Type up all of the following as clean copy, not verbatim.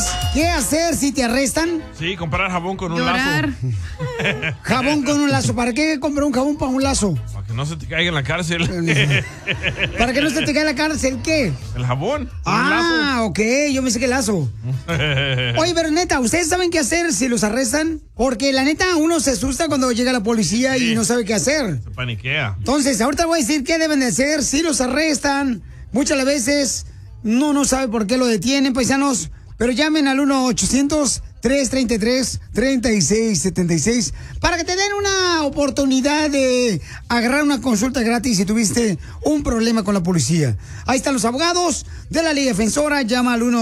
¿Sabes qué hacer si te arrestan? Sí, comprar jabón con un Llorar. lazo. Jabón con un lazo. ¿Para qué comprar un jabón para un lazo? Para que no se te caiga en la cárcel. ¿Para que no se te caiga en la cárcel? ¿Qué? El jabón. Ok, yo me sé que lazo. Oye, pero neta, ¿ustedes saben qué hacer si los arrestan? Porque la neta, uno se asusta cuando llega la policía y no sabe qué hacer. Se paniquea. Entonces, ahorita voy a decir qué deben de hacer si los arrestan. Muchas de las veces no sabe por qué lo detienen, paisanos. Pero llamen al 1-800-333-3676 para que te den una oportunidad de agarrar una consulta gratis si tuviste un problema con la policía. Ahí están los abogados de la Liga Defensora. Llama al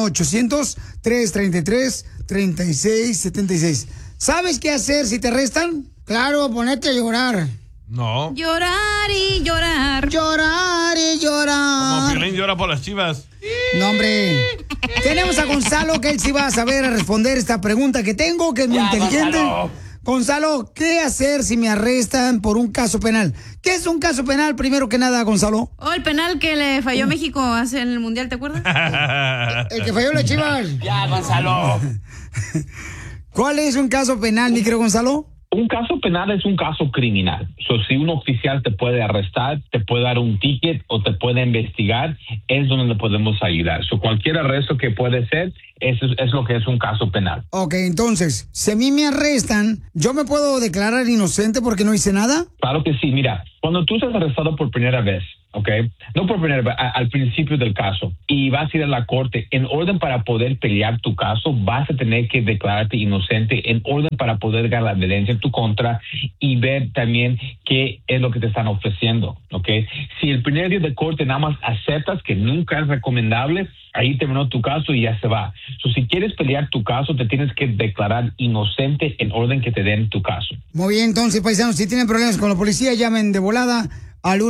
1-800-333-3676. ¿Sabes qué hacer si te arrestan? Claro, ponerte a llorar. No. Llorar y llorar. Llorar y llorar. Como Piolín llora por las Chivas. No, hombre. Tenemos a Gonzalo, que él sí va a saber responder esta pregunta que tengo, que es muy inteligente. Gonzalo, ¿qué hacer si me arrestan por un caso penal? ¿Qué es un caso penal, primero que nada, Gonzalo? El penal que le falló a México hace en el Mundial, ¿te acuerdas? El que falló la Chivas. Ya, Gonzalo. ¿Cuál es un caso penal, mi querido Gonzalo? Un caso penal es un caso criminal. Si un oficial te puede arrestar, te puede dar un ticket o te puede investigar, es donde le podemos ayudar. Cualquier arresto que puede ser, eso es lo que es un caso penal. Ok, entonces, si a mí me arrestan, ¿yo me puedo declarar inocente porque no hice nada? Claro que sí. Mira, cuando tú estás arrestado por primera vez, no por primera vez, al principio del caso, y vas a ir a la corte, en orden para poder pelear tu caso, vas a tener que declararte inocente, en orden para poder ganar la evidencia en tu contra y ver también qué es lo que te están ofreciendo, Si el primer día de corte nada más aceptas, que nunca es recomendable, ahí terminó tu caso y ya se va. Si quieres pelear tu caso, te tienes que declarar inocente en orden que te den tu caso. Muy bien, entonces, paisanos, si tienen problemas con la policía, llamen de volada al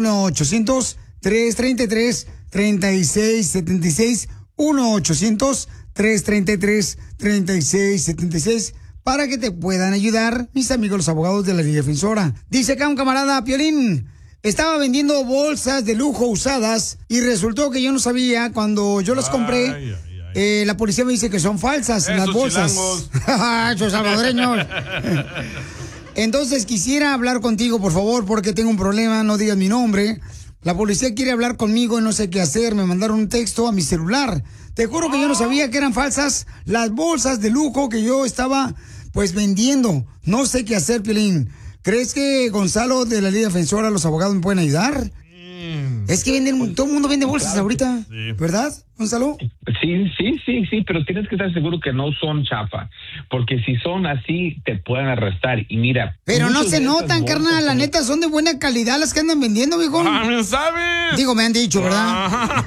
1-800-333-3676, 1-800-333-3676, para que te puedan ayudar mis amigos los abogados de la Liga Defensora. Dice acá un camarada, Piolín, estaba vendiendo bolsas de lujo usadas y resultó que yo no sabía, cuando yo las compré, la policía me dice que son falsas las bolsas. Esos salvadoreños. Entonces quisiera hablar contigo, por favor, porque tengo un problema, no digas mi nombre. La policía quiere hablar conmigo y no sé qué hacer. Me mandaron un texto a mi celular. Te juro que yo no sabía que eran falsas las bolsas de lujo que yo estaba, pues, vendiendo. No sé qué hacer, Piolín. ¿Crees que Gonzalo de la Liga Defensora, los abogados, me pueden ayudar? Es que todo el mundo vende bolsas ahorita, ¿verdad, Gonzalo? Sí, pero tienes que estar seguro que no son chafa, porque si son así, te pueden arrestar. Y mira... Pero no se notan, carnal, la neta, son de buena calidad las que andan vendiendo, viejo. ¿Sabes? Digo, me han dicho, ¿verdad?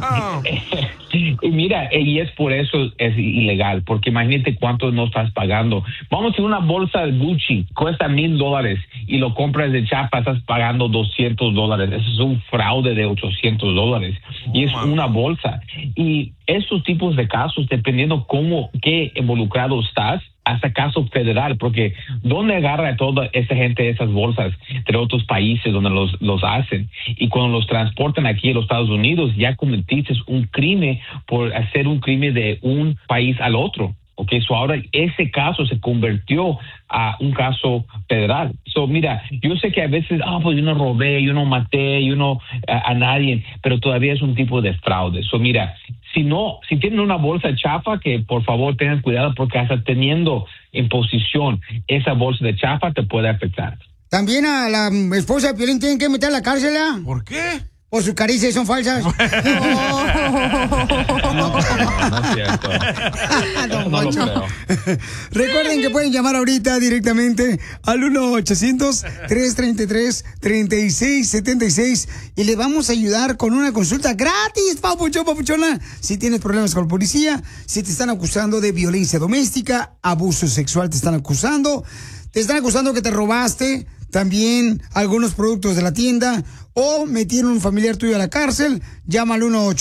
Y mira, y es por eso es ilegal, porque imagínate cuánto no estás pagando. Vamos a hacer una bolsa de Gucci, cuesta $1,000 y lo compras de chapa, estás pagando $200. Eso es un fraude de $800 y es una bolsa. Y esos tipos de casos, dependiendo qué involucrado estás, hasta caso federal, porque ¿dónde agarra toda esa gente esas bolsas de otros países donde los hacen? Y cuando los transportan aquí a los Estados Unidos, ya cometiste un crimen por hacer un crimen de un país al otro. Ahora ese caso se convirtió a un caso federal. Mira, yo sé que a veces, pues yo no robé, yo no maté, yo no a nadie, pero todavía es un tipo de fraude. Mira, si tienen una bolsa chafa, que por favor tengan cuidado, porque hasta teniendo en posición esa bolsa de chafa te puede afectar. También a la esposa de Piolín tienen que meter a la cárcel, ¿eh? ¿Por qué? Por sus caricias son falsas. No es cierto. No lo creo. Recuerden que pueden llamar ahorita directamente al 1-800-333-3676 y le vamos a ayudar con una consulta gratis, papuchona. Si tienes problemas con la policía, si te están acusando de violencia doméstica, abuso sexual, te están acusando que te robaste, también algunos productos de la tienda o metieron un familiar tuyo a la cárcel, llama al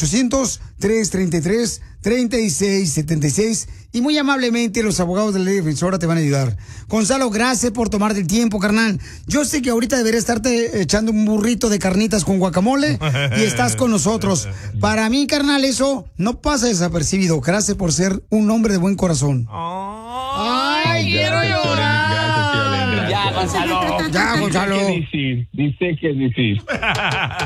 1-800-333-3676 y muy amablemente los abogados de la Ley Defensora te van a ayudar. Gonzalo, gracias por tomarte el tiempo, carnal. Yo sé que ahorita debería estarte echando un burrito de carnitas con guacamole y estás con nosotros. Para mí, carnal, eso no pasa desapercibido. Gracias por ser un hombre de buen corazón. ¡Ay, quiero llorar! Gracias, Piolín, gracias. Ya, Gonzalo. Ya, Gonzalo. Dice que es difícil.